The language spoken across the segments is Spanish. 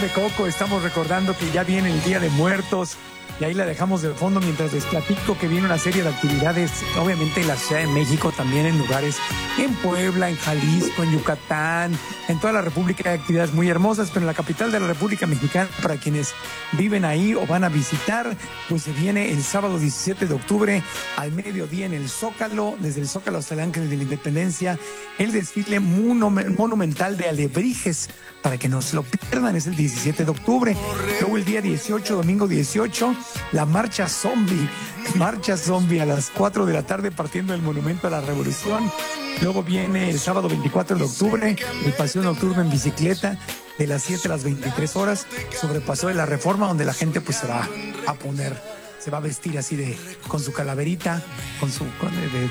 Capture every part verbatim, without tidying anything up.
de Coco, estamos recordando que ya viene el Día de Muertos y ahí la dejamos de fondo mientras les platico que viene una serie de actividades, obviamente en la Ciudad de México, también en lugares, en Puebla, en Jalisco, en Yucatán, en toda la República hay actividades muy hermosas, pero en la capital de la República Mexicana, para quienes viven ahí o van a visitar, pues se viene el sábado diecisiete de octubre al mediodía en el Zócalo, desde el Zócalo hasta el Ángel de la Independencia, el desfile monumental de alebrijes, para que no se lo pierdan, es el diecisiete de octubre. Luego el día dieciocho, domingo dieciocho, la marcha zombie, marcha zombie a las cuatro de la tarde partiendo del Monumento a la Revolución. Luego viene el sábado veinticuatro de octubre, el paseo nocturno en bicicleta de las siete a las veintitrés horas, sobre el Paseo de la Reforma, donde la gente pues se va a poner, se va a vestir así de, con su calaverita, con su, con, de, de,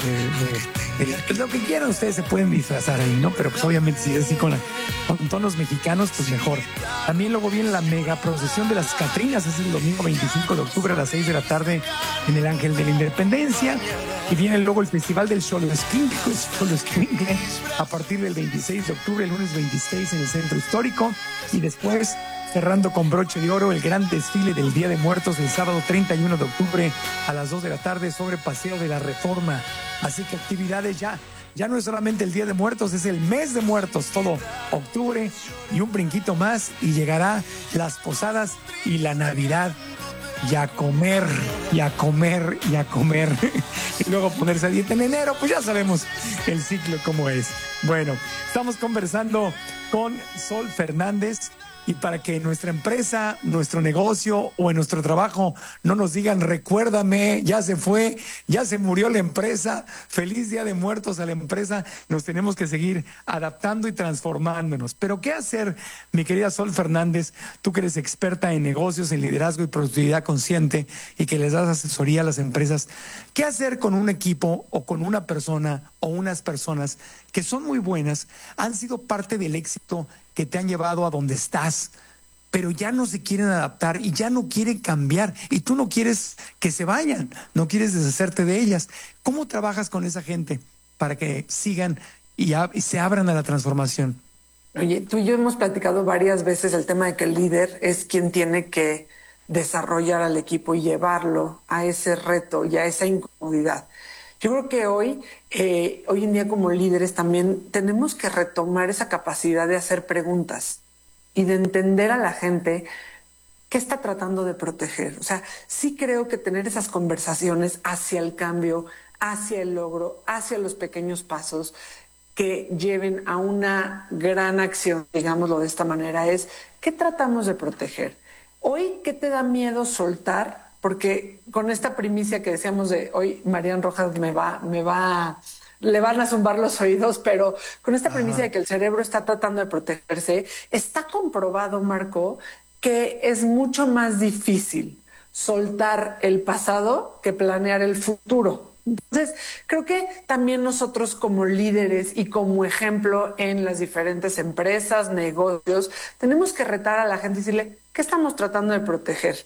de, de, de, lo que quieran ustedes se pueden disfrazar ahí, ¿no? Pero pues obviamente si es así con, la, con tonos mexicanos, pues mejor. También luego viene la mega procesión de las Catrinas, es el domingo veinticinco de octubre a las seis de la tarde en el Ángel de la Independencia. Y viene luego el Festival del Xoloescuincle, Xoloescuincle, a partir del veintiséis de octubre, el lunes veintiséis en el Centro Histórico. Y después, cerrando con broche de oro, el gran desfile del Día de Muertos el sábado treinta y uno de octubre a las dos de la tarde sobre Paseo de la Reforma. Así que actividades ya, ya no es solamente el Día de Muertos, es el mes de muertos, todo octubre y un brinquito más y llegará las posadas y la Navidad. Y a comer, y a comer, y a comer. Y luego ponerse a dieta en enero, pues ya sabemos el ciclo cómo es. Bueno, estamos conversando con Sol Fernández. Y para que nuestra empresa, nuestro negocio o en nuestro trabajo no nos digan, recuérdame, ya se fue, ya se murió la empresa, feliz Día de Muertos a la empresa, nos tenemos que seguir adaptando y transformándonos. Pero ¿qué hacer, mi querida Sol Fernández? Tú que eres experta en negocios, en liderazgo y productividad consciente y que les das asesoría a las empresas. ¿Qué hacer con un equipo o con una persona o unas personas que son muy buenas, han sido parte del éxito que te han llevado a donde estás, pero ya no se quieren adaptar y ya no quieren cambiar y tú no quieres que se vayan, no quieres deshacerte de ellas? ¿Cómo trabajas con esa gente para que sigan y, y se abran a la transformación? Oye, tú y yo hemos platicado varias veces el tema de que el líder es quien tiene que desarrollar al equipo y llevarlo a ese reto y a esa incomodidad. Yo creo que hoy, eh, hoy en día como líderes también tenemos que retomar esa capacidad de hacer preguntas y de entender a la gente qué está tratando de proteger. O sea, sí creo que tener esas conversaciones hacia el cambio, hacia el logro, hacia los pequeños pasos que lleven a una gran acción, digámoslo de esta manera, es ¿qué tratamos de proteger? Hoy, ¿qué te da miedo soltar? Porque con esta primicia que decíamos de hoy, Marian Rojas me va, me va, le van a zumbar los oídos, pero con esta primicia Ajá. de que el cerebro está tratando de protegerse, está comprobado, Marco, que es mucho más difícil soltar el pasado que planear el futuro. Entonces, creo que también nosotros como líderes y como ejemplo en las diferentes empresas, negocios, tenemos que retar a la gente y decirle, ¿qué estamos tratando de proteger?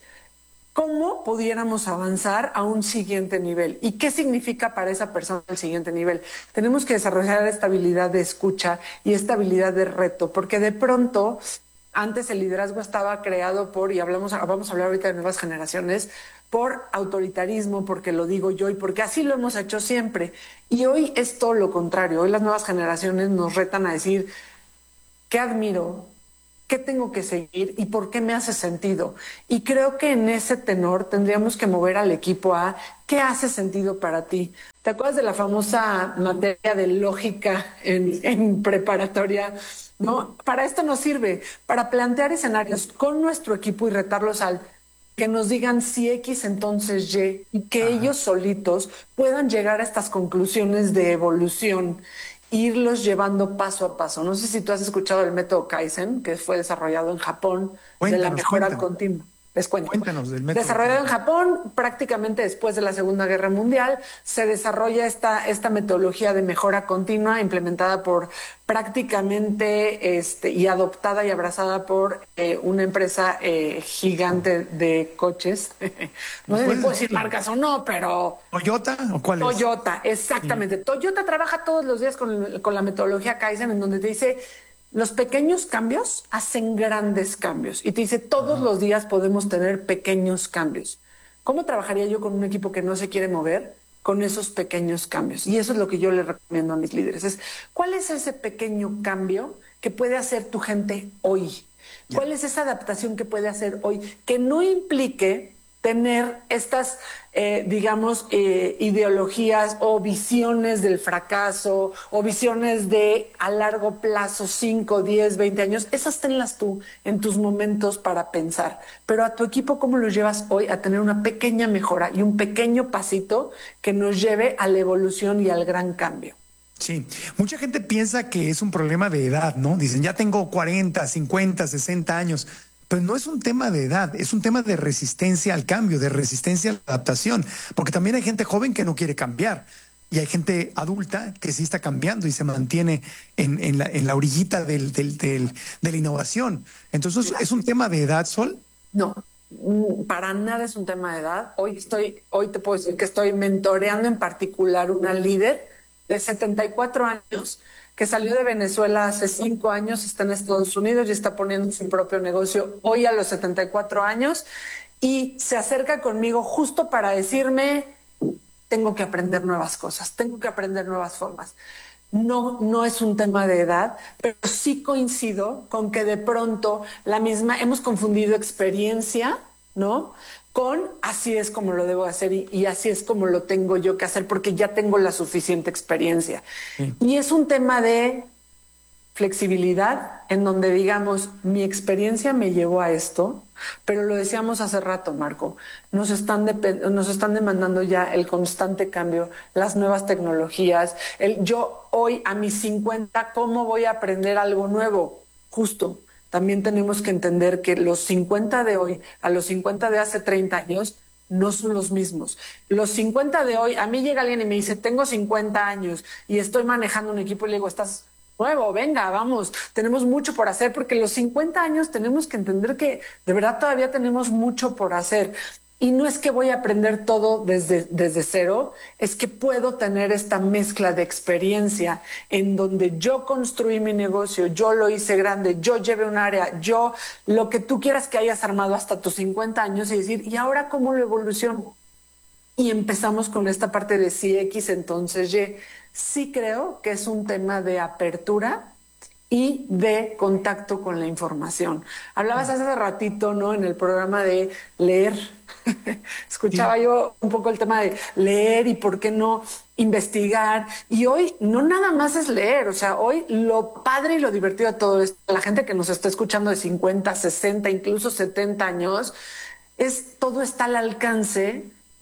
¿Cómo pudiéramos avanzar a un siguiente nivel? ¿Y qué significa para esa persona el siguiente nivel? Tenemos que desarrollar esta habilidad de escucha y esta habilidad de reto, porque de pronto, antes el liderazgo estaba creado por, y hablamos, vamos a hablar ahorita de nuevas generaciones, por autoritarismo, porque lo digo yo y porque así lo hemos hecho siempre. Y hoy es todo lo contrario. Hoy las nuevas generaciones nos retan a decir, ¿qué admiro? ¿Qué tengo que seguir y por qué me hace sentido? Y creo que en ese tenor tendríamos que mover al equipo a ¿qué hace sentido para ti? ¿Te acuerdas de la famosa materia de lógica en, en preparatoria? No, para esto nos sirve, para plantear escenarios con nuestro equipo y retarlos al que nos digan si X entonces Y y que Ajá. ellos solitos puedan llegar a estas conclusiones de evolución, irlos llevando paso a paso. No sé si tú has escuchado el método Kaizen, que fue desarrollado en Japón, cuéntanos, de la mejora cuéntanos. continua. Les cuento. Cuéntanos del método. Desarrollado en Japón, prácticamente después de la Segunda Guerra Mundial, se desarrolla esta, esta metodología de mejora continua implementada por prácticamente este, y adoptada y abrazada por eh, una empresa eh, gigante de coches. No sé si puedo decir marcas o no, pero... ¿Toyota o cuál es? Toyota, exactamente. Sí. Toyota trabaja todos los días con, con la metodología Kaizen, en donde te dice Los pequeños cambios hacen grandes cambios. Y te dice, todos los días podemos tener pequeños cambios. ¿Cómo trabajaría yo con un equipo que no se quiere mover? Con esos pequeños cambios. Y eso es lo que yo le recomiendo a mis líderes. Es, ¿cuál es ese pequeño cambio que puede hacer tu gente hoy? ¿Cuál es esa adaptación que puede hacer hoy? Que no implique tener estas, eh, digamos, eh, ideologías o visiones del fracaso o visiones de a largo plazo, cinco, diez, veinte años. Esas tenlas tú en tus momentos para pensar. Pero a tu equipo, ¿cómo lo llevas hoy a tener una pequeña mejora y un pequeño pasito que nos lleve a la evolución y al gran cambio? Sí, mucha gente piensa que es un problema de edad, ¿no? Dicen, ya tengo cuarenta, cincuenta, sesenta años. Pero no es un tema de edad, es un tema de resistencia al cambio, de resistencia a la adaptación, porque también hay gente joven que no quiere cambiar y hay gente adulta que sí está cambiando y se mantiene en, en, la, en la orillita del, del, del, de la innovación. Entonces, ¿es un tema de edad, Sol? No, para nada es un tema de edad. Hoy, estoy, hoy te puedo decir que estoy mentoreando en particular una líder de setenta y cuatro años que salió de Venezuela hace cinco años, está en Estados Unidos y está poniendo su propio negocio hoy a los setenta y cuatro años y se acerca conmigo justo para decirme, tengo que aprender nuevas cosas, tengo que aprender nuevas formas. No, no es un tema de edad, pero sí coincido con que de pronto la misma, hemos confundido experiencia, ¿no?, con así es como lo debo hacer y, y así es como lo tengo yo que hacer porque ya tengo la suficiente experiencia. Sí. Y es un tema de flexibilidad en donde digamos, mi experiencia me llevó a esto, pero lo decíamos hace rato, Marco, nos están, nos están demandando ya el constante cambio, las nuevas tecnologías. El, yo hoy a mis cincuenta, ¿cómo voy a aprender algo nuevo? Justo. También tenemos que entender que los cincuenta de hoy a los cincuenta de hace treinta años no son los mismos. Los cincuenta de hoy, a mí llega alguien y me dice, tengo cincuenta años y estoy manejando un equipo y le digo, estás nuevo, venga, vamos, tenemos mucho por hacer, porque los cincuenta años tenemos que entender que de verdad todavía tenemos mucho por hacer. Y no es que voy a aprender todo desde, desde cero, es que puedo tener esta mezcla de experiencia en donde yo construí mi negocio, yo lo hice grande, yo llevé un área, yo lo que tú quieras que hayas armado hasta tus cincuenta años y decir, ¿y ahora cómo lo evoluciono? Y empezamos con esta parte de si X, entonces Y. Sí creo que es un tema de apertura y de contacto con la información. Hablabas hace ratito, ¿no?, en el programa de leer. Escuchaba sí. yo un poco el tema de leer y por qué no investigar. Y hoy no nada más es leer, o sea, hoy lo padre y lo divertido de todo esto, la gente que nos está escuchando de cincuenta, sesenta, incluso setenta años, es todo está al alcance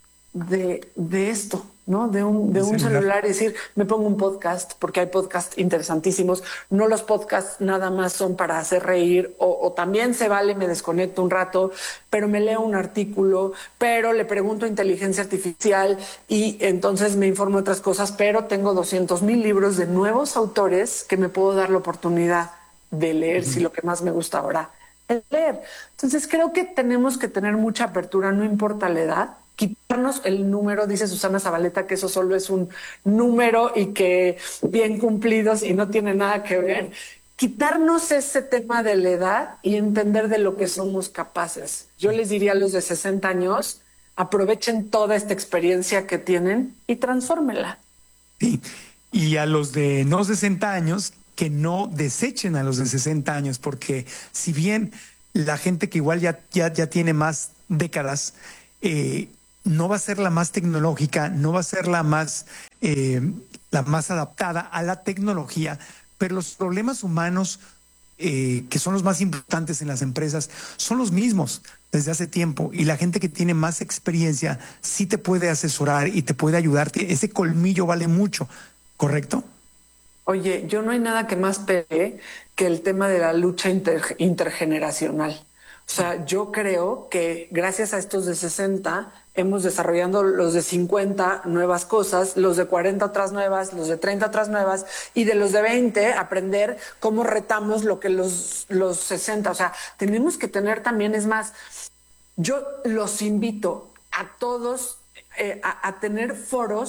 de, de esto, ¿no? De un, de un celular, es decir, me pongo un podcast, porque hay podcasts interesantísimos. No los podcasts nada más son para hacer reír, o, o también se vale, me desconecto un rato, pero me leo un artículo, pero le pregunto a inteligencia artificial y entonces me informo de otras cosas, pero tengo doscientos mil libros de nuevos autores que me puedo dar la oportunidad de leer, uh-huh. si lo que más me gusta ahora es leer. Entonces creo que tenemos que tener mucha apertura, no importa la edad. Quitarnos el número, dice Susana Zabaleta, que eso solo es un número y que bien cumplidos y no tiene nada que ver. Quitarnos ese tema de la edad y entender de lo que somos capaces. Yo les diría a los de sesenta años, aprovechen toda esta experiencia que tienen y transfórmenla. Sí, y a los de no sesenta años, que no desechen a los de sesenta años, porque si bien la gente que igual ya, ya, ya tiene más décadas, eh, no va a ser la más tecnológica, no va a ser la más, eh, la más adaptada a la tecnología, pero los problemas humanos eh, que son los más importantes en las empresas son los mismos desde hace tiempo, y la gente que tiene más experiencia sí te puede asesorar y te puede ayudar. Ese colmillo vale mucho, ¿correcto? Oye, yo no hay nada que más pegue que el tema de la lucha inter- intergeneracional. O sea, yo creo que gracias a estos de sesenta hemos desarrollado los de cincuenta nuevas cosas, los de cuarenta otras nuevas, los de treinta otras nuevas, y de los de veinte aprender cómo retamos lo que los, los sesenta. O sea, tenemos que tener también, es más, yo los invito a todos eh, a, a tener foros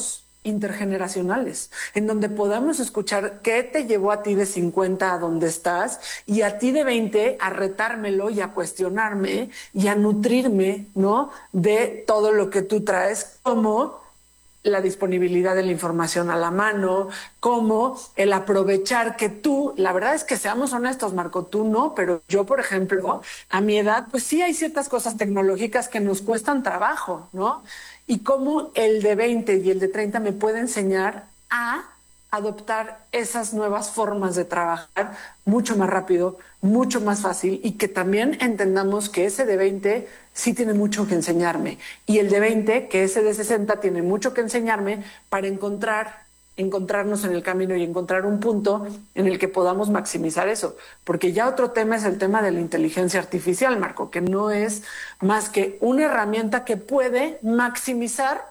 intergeneracionales, en donde podamos escuchar qué te llevó a ti de cincuenta a donde estás y a ti de veinte a retármelo y a cuestionarme y a nutrirme, ¿no?, de todo lo que tú traes, como la disponibilidad de la información a la mano, como el aprovechar que tú, la verdad es que seamos honestos, Marco, tú no, pero yo, por ejemplo, a mi edad, pues sí hay ciertas cosas tecnológicas que nos cuestan trabajo, ¿no? Y cómo el de veinte y el de treinta me puede enseñar a adoptar esas nuevas formas de trabajar mucho más rápido, mucho más fácil, y que también entendamos que ese de veinte sí tiene mucho que enseñarme y el de veinte, que ese de sesenta tiene mucho que enseñarme para encontrar, encontrarnos en el camino y encontrar un punto en el que podamos maximizar eso. Porque ya otro tema es el tema de la inteligencia artificial, Marco, que no es más que una herramienta que puede maximizar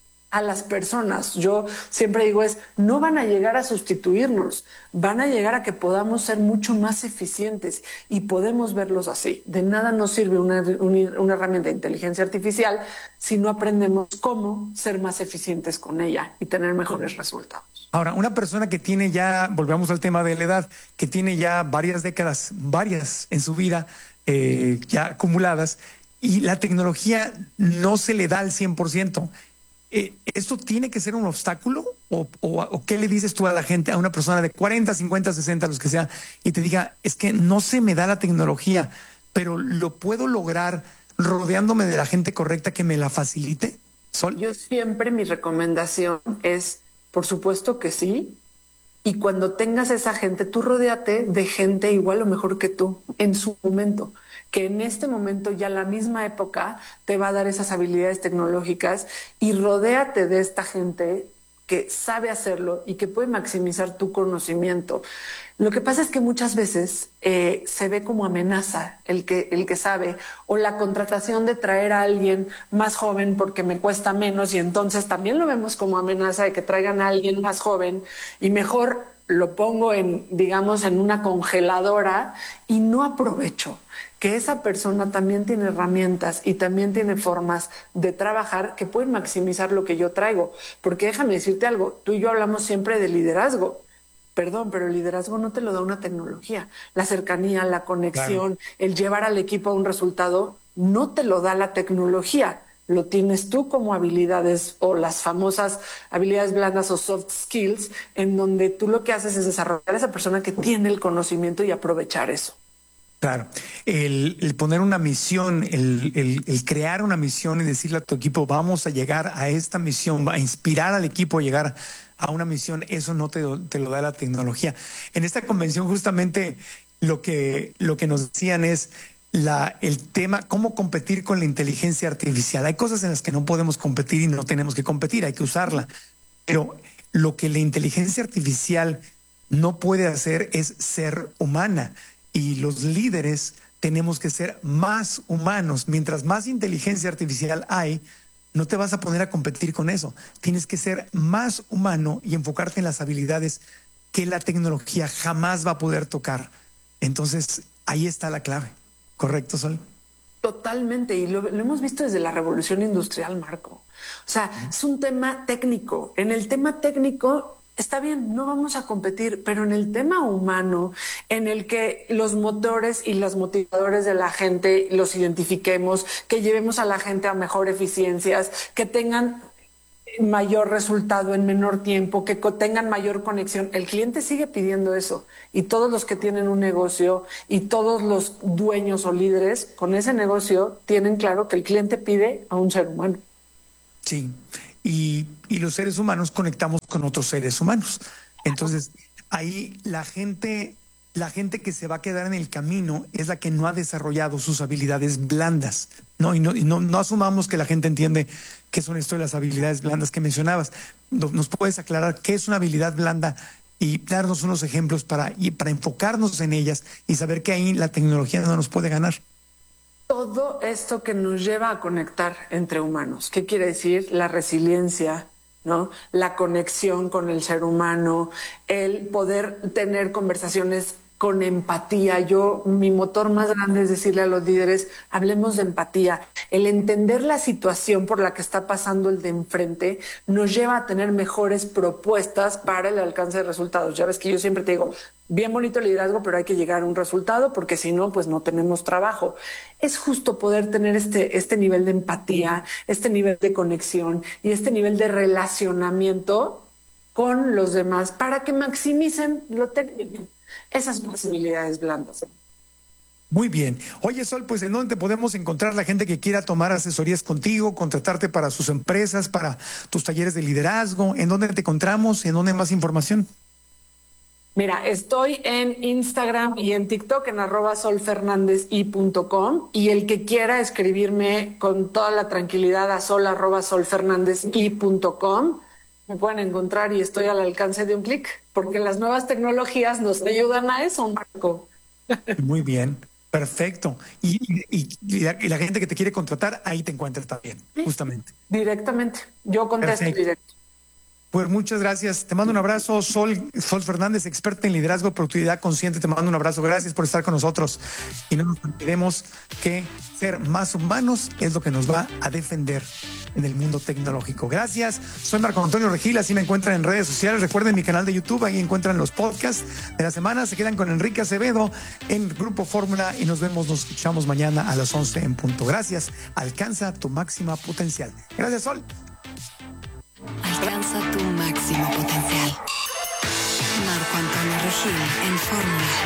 a las personas. Yo siempre digo es, no van a llegar a sustituirnos, van a llegar a que podamos ser mucho más eficientes y podemos verlos así. De nada nos sirve una, una, una herramienta de inteligencia artificial si no aprendemos cómo ser más eficientes con ella y tener mejores resultados. Ahora, una persona que tiene ya, volvemos al tema de la edad, que tiene ya varias décadas, varias en su vida eh, ya acumuladas, y la tecnología no se le da al cien por ciento. Eh, ¿Esto tiene que ser un obstáculo? ¿O, o, ¿O qué le dices tú a la gente, a una persona de cuarenta, cincuenta, sesenta, los que sea, y te diga, es que no se me da la tecnología, pero lo puedo lograr rodeándome de la gente correcta que me la facilite? ¿Sol? Yo siempre, mi recomendación es, por supuesto que sí, y cuando tengas esa gente, tú rodéate de gente igual o mejor que tú en su momento, que en este momento ya la misma época te va a dar esas habilidades tecnológicas, y rodéate de esta gente que sabe hacerlo y que puede maximizar tu conocimiento. Lo que pasa es que muchas veces eh, se ve como amenaza el que, el que sabe, o la contratación de traer a alguien más joven porque me cuesta menos, y entonces también lo vemos como amenaza de que traigan a alguien más joven y mejor lo pongo en, digamos, en una congeladora y no aprovecho que esa persona también tiene herramientas y también tiene formas de trabajar que pueden maximizar lo que yo traigo. Porque déjame decirte algo, tú y yo hablamos siempre de liderazgo. Perdón, pero el liderazgo no te lo da una tecnología. La cercanía, la conexión, claro, el llevar al equipo a un resultado, no te lo da la tecnología. Lo tienes tú como habilidades, o las famosas habilidades blandas o soft skills, en donde tú lo que haces es desarrollar a esa persona que tiene el conocimiento y aprovechar eso. Claro, el, el poner una misión, el, el, el crear una misión y decirle a tu equipo, vamos a llegar a esta misión, a inspirar al equipo a llegar a una misión, eso no te, te lo da la tecnología. En esta convención justamente lo que, lo que nos decían es la, el tema, cómo competir con la inteligencia artificial. Hay cosas en las que no podemos competir y no tenemos que competir, hay que usarla. Pero lo que la inteligencia artificial no puede hacer es ser humana. Y los líderes tenemos que ser más humanos. Mientras más inteligencia artificial hay, no te vas a poner a competir con eso. Tienes que ser más humano y enfocarte en las habilidades que la tecnología jamás va a poder tocar. Entonces, ahí está la clave. ¿Correcto, Sol? Totalmente, y lo, lo hemos visto desde la revolución industrial, Marco. O sea, uh-huh. es un tema técnico. En el tema técnico está bien, no vamos a competir, pero en el tema humano, en el que los motores y los motivadores de la gente los identifiquemos, que llevemos a la gente a mejor eficiencias, que tengan mayor resultado en menor tiempo, que tengan mayor conexión. El cliente sigue pidiendo eso, y todos los que tienen un negocio y todos los dueños o líderes con ese negocio tienen claro que el cliente pide a un ser humano. Sí. Y, y los seres humanos conectamos con otros seres humanos. Entonces, ahí la gente, la gente que se va a quedar en el camino es la que no ha desarrollado sus habilidades blandas. No, y no, y no, no asumamos que la gente entiende qué son esto de las habilidades blandas que mencionabas. ¿Nos puedes aclarar qué es una habilidad blanda y darnos unos ejemplos para, y para enfocarnos en ellas y saber que ahí la tecnología no nos puede ganar? Todo esto que nos lleva a conectar entre humanos. ¿Qué quiere decir? La resiliencia, ¿no? La conexión con el ser humano, el poder tener conversaciones con empatía. Yo, mi motor más grande es decirle a los líderes, hablemos de empatía. El entender la situación por la que está pasando el de enfrente nos lleva a tener mejores propuestas para el alcance de resultados. Ya ves que yo siempre te digo, bien bonito el liderazgo, pero hay que llegar a un resultado porque si no, pues no tenemos trabajo. Es justo poder tener este, este nivel de empatía, este nivel de conexión y este nivel de relacionamiento con los demás para que maximicen lo técnico. Esas posibilidades blandas. Muy bien. Oye, Sol, pues ¿en dónde te podemos encontrar la gente que quiera tomar asesorías contigo, contratarte para sus empresas, para tus talleres de liderazgo? ¿En dónde te encontramos? ¿En dónde hay más información? Mira, estoy en Instagram y en TikTok en arroba solfernandezi punto com y el que quiera escribirme con toda la tranquilidad a sol arroba solfernandezi punto com me pueden encontrar y estoy al alcance de un clic, porque las nuevas tecnologías nos ayudan a eso, Marco. Muy bien, perfecto. Y, y, y, la, y la gente que te quiere contratar, ahí te encuentras también, justamente. Directamente, yo contesto Perfecto. directo. Pues muchas gracias. Te mando un abrazo, Sol, Sol Fernández, experta en liderazgo, productividad consciente. Te mando un abrazo. Gracias por estar con nosotros. Y no nos olvidemos que ser más humanos es lo que nos va a defender en el mundo tecnológico. Gracias. Soy Marco Antonio Regil. Así me encuentran en redes sociales. Recuerden mi canal de YouTube. Ahí encuentran los podcasts de la semana. Se quedan con Enrique Acevedo en Grupo Fórmula y nos vemos, nos escuchamos mañana a las once en punto. Gracias. Alcanza tu máxima potencial. Gracias, Sol. Alcanza tu máximo potencial. Marco Antonio Regil en Fórmula.